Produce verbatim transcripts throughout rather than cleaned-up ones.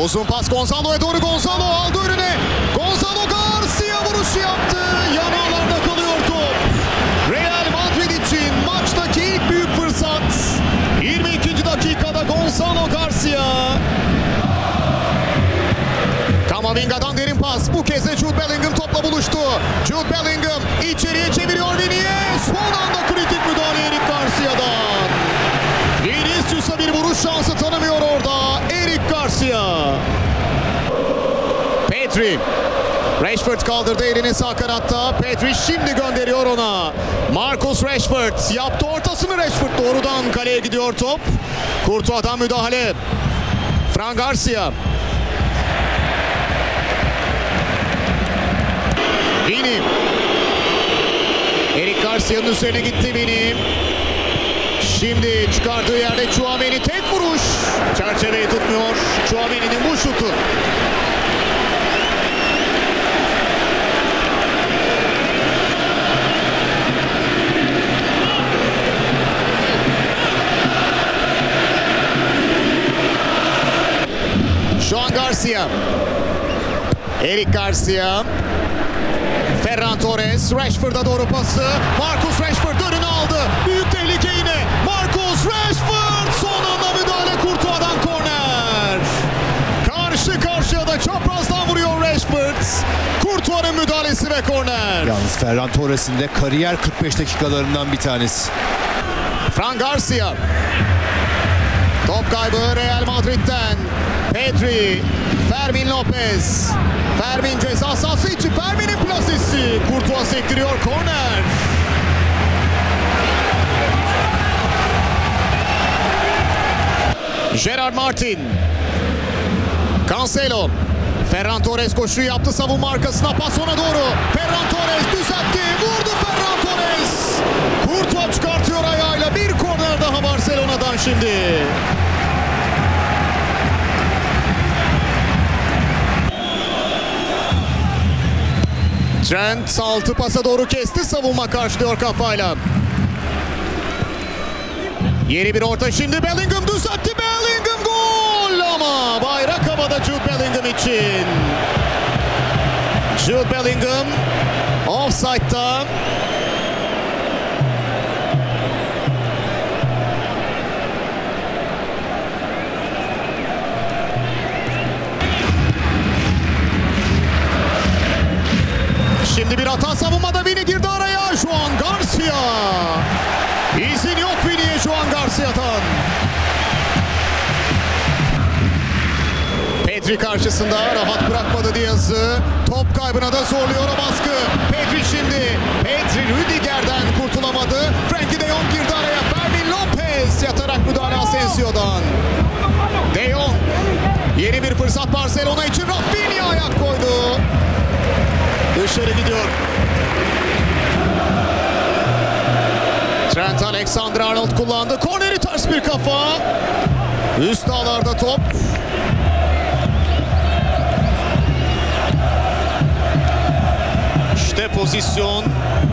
Uzun pas Gonzalo'ya doğru. Gonzalo aldı önüne. Gonzalo Garcia vuruşu yaptı. Yan ağlarda kalıyor top. Real Madrid için maçtaki ilk büyük fırsat. yirmi ikinci dakikada Gonzalo Garcia. Kamavinga'dan derin pas. Bu kez de Jude Bellingham topla buluştu. Jude Bellingham içeriye çeviriyor Vini'ye. Son anda kritik müdahale Eric Garcia'dan. Vinicius'a bir vuruş şansı tanımıyor orada Eric Garcia. Pedri. Rashford kaldırdı elini sağ kanatta. Pedri şimdi gönderiyor ona. Marcus Rashford yaptı ortasını. Rashford doğrudan kaleye gidiyor top. Courtois'dan müdahale. Fran Garcia. Vini. Eric Garcia'nın üzerine gitti Vini. Şimdi çıkardığı yerde Tchouaméni tek vuruş. Çerçeveyi tutmuyor. Tchouaméni'nin bu şutu. Joan Garcia. Eric Garcia. Ferran Torres. Rashford'a doğru pası. Marcus Rashford önüne aldı. Büyük tehlike yine. Marcus Rashford. Son anda müdahale Courtois'dan korner. Karşı karşıya da çaprazdan vuruyor Rashford. Courtois'ın müdahalesi ve korner. Yalnız Ferran Torres'in de kariyer kırk beş dakikalarından bir tanesi. Fran Garcia. Top kaybı Real Madrid'den. Pedri. Fermin Lopez. Fermin ceza sahası içi. Fermin'in plasesi. Courtois sektiriyor korner. Gerard Martin. Cancelo. Ferran Torres koşuyu yaptı savunma arkasına. Pas ona doğru. Ferran Torres düzeltti. Vurdu Ferran Torres. Courtois çıkartıyor ayağıyla. Bir korner daha Barcelona'dan şimdi. Trent altı pasa doğru kesti. Savunma karşılıyor kafayla. Yeni bir orta şimdi. Bellingham düzeltti. Bellingham gol ama bayrak havada Jude Bellingham için. Jude Bellingham offside'da. Şimdi bir hata savunmada. Vini girdi araya. Joan Garcia. İzin yok Vini'ye Joan Garcia'dan. Pedri karşısında rahat bırakmadı Diaz'ı. Top kaybına da zorluyor o baskı. Pedri şimdi. Pedri Rüdiger'den kurtulamadı. Frenkie de Jong girdi araya. Fermin Lopez yatarak müdahale Asensio'dan. De Jong. Yeni bir fırsat Barcelona için. Rafinha ayak koydu. Dışarı gidiyor. Trent Alexander-Arnold kullandı. Korneri ters bir kafa. Üst ağlarda top. İşte pozisyon.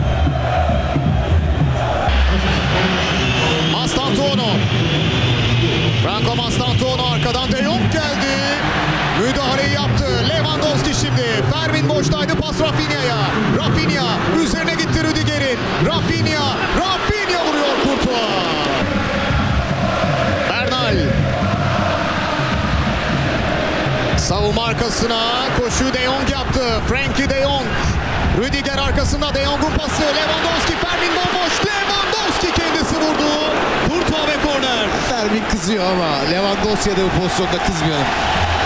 Mastantuono. Franco Mastantuono arkadan De Jong geldi. Müdahaleyi yaptı. Lewandowski şimdi. Fermin boştaydı. Pas Rafinha'ya. Rafinha üzerine gitti Rüdiger'in. Rafinha. Rafinha vuruyor Courtois. Bernal. Savunma arkasına koşu De Jong yaptı. Frenkie De Jong. Rüdiger arkasında De Jong'un pası. Lewandowski. Fermin bomboş. Lewandowski kendisi vurdu. Courtois ve korner. Fermin kızıyor ama Lewandowski'ye de bu pozisyonda kızmayalım.